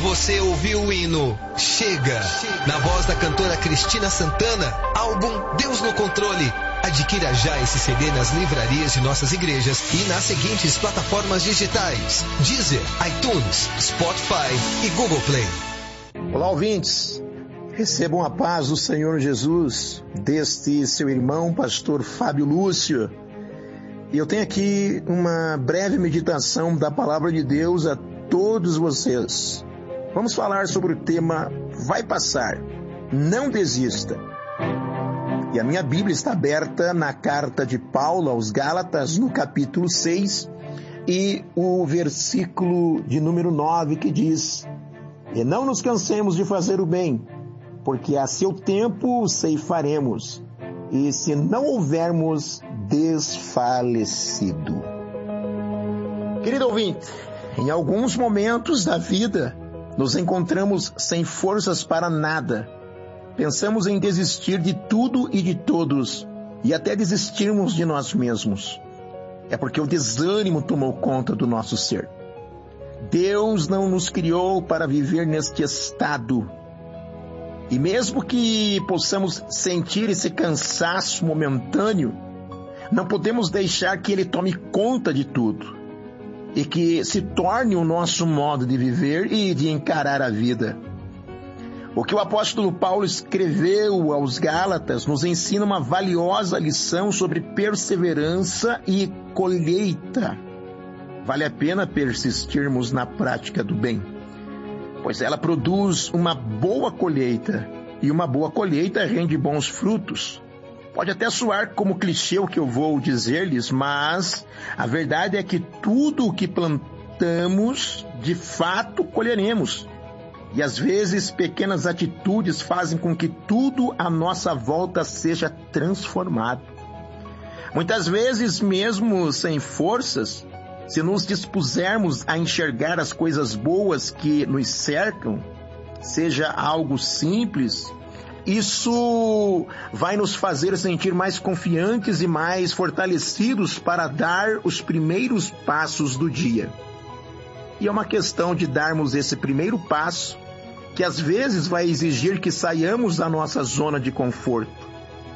Você ouviu o hino Chega, na voz da cantora Cristina Santana, álbum Deus no Controle. Adquira já esse CD nas livrarias de nossas igrejas e nas seguintes plataformas digitais: Deezer, iTunes, Spotify e Google Play. Olá, ouvintes. Recebam a paz do Senhor Jesus, deste seu irmão, pastor Fábio Lúcio. E eu tenho aqui uma breve meditação da palavra de Deus a todos vocês. Vamos falar sobre o tema Vai Passar, não desista. E a minha Bíblia está aberta na carta de Paulo aos Gálatas, no capítulo 6, e o versículo de número 9, que diz: E não nos cansemos de fazer o bem, porque a seu tempo ceifaremos, e se não houvermos desfalecido. Querido ouvinte, em alguns momentos da vida, nos encontramos sem forças para nada. Pensamos em desistir de tudo e de todos, e até desistirmos de nós mesmos. É porque o desânimo tomou conta do nosso ser. Deus não nos criou para viver neste estado. E mesmo que possamos sentir esse cansaço momentâneo, não podemos deixar que ele tome conta de tudo e que se torne o nosso modo de viver e de encarar a vida. O que o apóstolo Paulo escreveu aos Gálatas nos ensina uma valiosa lição sobre perseverança e colheita. Vale a pena persistirmos na prática do bem, pois ela produz uma boa colheita, e uma boa colheita rende bons frutos. Pode até soar como clichê o que eu vou dizer-lhes, mas a verdade é que tudo o que plantamos, de fato colheremos. E às vezes pequenas atitudes fazem com que tudo à nossa volta seja transformado. Muitas vezes, mesmo sem forças, se nos dispusermos a enxergar as coisas boas que nos cercam, seja algo simples, isso vai nos fazer sentir mais confiantes e mais fortalecidos para dar os primeiros passos do dia. E é uma questão de darmos esse primeiro passo, que às vezes vai exigir que saiamos da nossa zona de conforto.